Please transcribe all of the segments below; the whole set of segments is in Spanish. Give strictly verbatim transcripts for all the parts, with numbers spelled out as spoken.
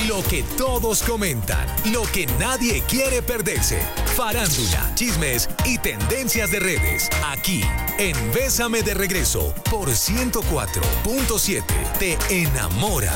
Lo que todos comentan, lo que nadie quiere perderse. Farándula, chismes y tendencias de redes. Aquí, en Bésame de Regreso, por ciento cuatro punto siete. Te enamora.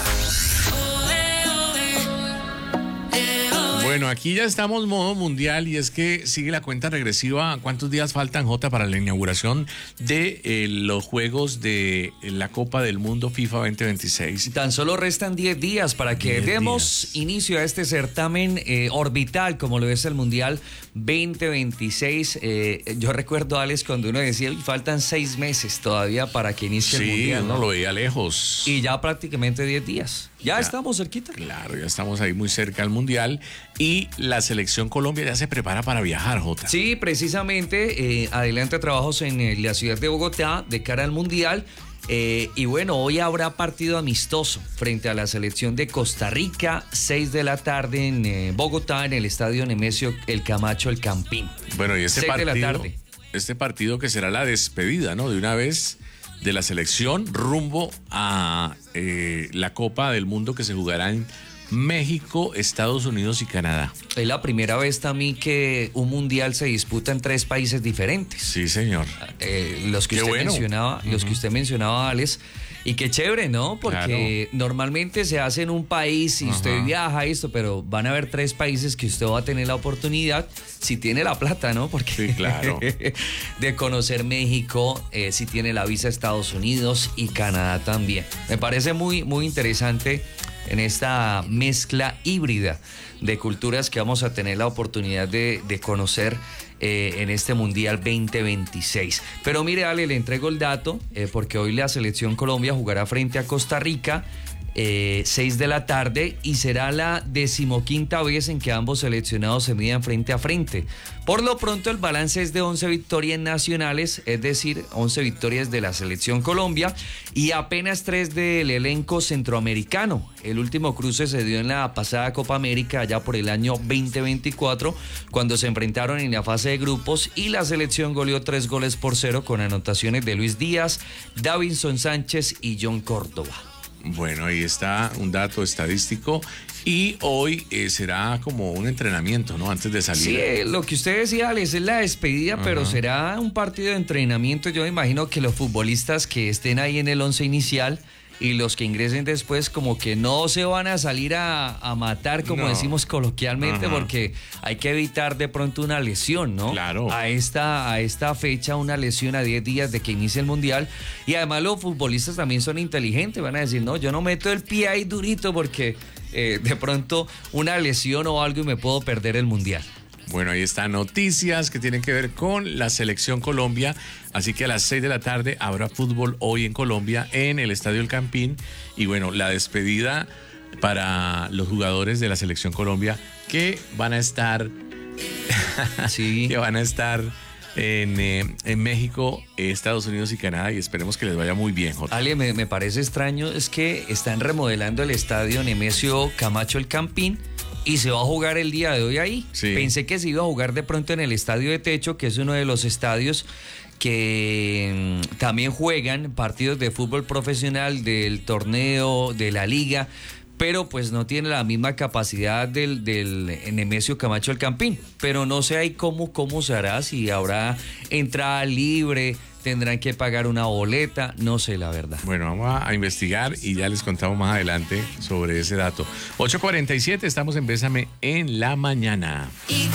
Bueno, aquí ya estamos modo mundial y es que sigue la cuenta regresiva. ¿Cuántos días faltan, Jota, para la inauguración de eh, los Juegos de la Copa del Mundo FIFA veinte veintiséis? Tan solo restan diez días para que demos días. inicio a este certamen eh, orbital, como lo es el Mundial veinte veintiséis. Eh, yo recuerdo, Alex, cuando uno decía, faltan seis meses todavía para que inicie sí, el Mundial. Sí, ¿no? uno lo veía lejos. Y ya prácticamente diez días. Ya, ya estamos cerquita. Claro, ya estamos ahí muy cerca del Mundial y la selección Colombia ya se prepara para viajar, Jota. Sí, precisamente, eh, adelanta trabajos en eh, la ciudad de Bogotá de cara al Mundial. Eh, y bueno, hoy habrá partido amistoso frente a la selección de Costa Rica, seis de la tarde en eh, Bogotá, en el estadio Nemesio El Camacho El Campín. Bueno, y este seis partido, de la tarde. este partido que será la despedida, ¿no? De una vez de la selección rumbo a eh, la Copa del Mundo que se jugará en México, Estados Unidos y Canadá. Es la primera vez también que un mundial se disputa en tres países diferentes. Sí, señor. Eh, los que Qué usted bueno. mencionaba, Uh-huh. los que usted mencionaba, Alex. Y qué chévere, ¿no? Porque claro, normalmente se hace en un país y uh-huh. usted viaja esto, pero van a haber tres países que usted va a tener la oportunidad, si tiene la plata, ¿no? Porque sí, claro. de conocer México, eh, si tiene la visa a Estados Unidos y Canadá también. Me parece muy, muy interesante en esta mezcla híbrida de culturas que vamos a tener la oportunidad de, de conocer eh, en este Mundial veinte veintiséis. Pero mire, Ale, le entrego el dato, eh, porque hoy la selección Colombia jugará frente a Costa Rica, eh, seis de la tarde, y será la decimoquinta vez en que ambos seleccionados se midan frente a frente. Por lo pronto, el balance es de once victorias nacionales, es decir, once victorias de la selección Colombia y apenas tres del elenco centroamericano. El último cruce se dio en la pasada Copa América, allá por el año veinte veinticuatro, cuando se enfrentaron en la fase de grupos y la selección goleó tres goles por cero con anotaciones de Luis Díaz, Davinson Sánchez y John Córdoba. Bueno, ahí está un dato estadístico y hoy eh, será como un entrenamiento, ¿no? Antes de salir. Sí, eh, lo que usted decía, Alex, es la despedida, uh-huh. pero será un partido de entrenamiento. Yo me imagino que los futbolistas que estén ahí en el once inicial y los que ingresen después como que no se van a salir a, a matar, como no. decimos coloquialmente, uh-huh. porque hay que evitar de pronto una lesión, ¿no? Claro. A esta, a esta fecha, una lesión a diez días de que inicie el Mundial. Y además los futbolistas también son inteligentes, van a decir, no, yo no meto el pie ahí durito porque eh, de pronto una lesión o algo y me puedo perder el Mundial. Bueno, ahí están noticias que tienen que ver con la selección Colombia. Así que a las seis de la tarde habrá fútbol hoy en Colombia en el Estadio El Campín. Y bueno, la despedida para los jugadores de la selección Colombia que van a estar, sí. que van a estar en, eh, en México, Estados Unidos y Canadá, y esperemos que les vaya muy bien, Jota. Ale, me, me parece extraño, es que están remodelando el estadio Nemesio Camacho El Campín. Y se va a jugar el día de hoy ahí. Sí. Pensé que se iba a jugar de pronto en el Estadio de Techo, que es uno de los estadios que mmm, también juegan partidos de fútbol profesional del torneo, de la liga, pero pues no tiene la misma capacidad del, del Nemesio Camacho El Campín. Pero no sé ahí cómo, cómo se hará, si habrá entrada libre, tendrán que pagar una boleta, no sé la verdad. Bueno, vamos a investigar y ya les contamos más adelante sobre ese dato. ocho cuarenta y siete, estamos en Bésame en la mañana.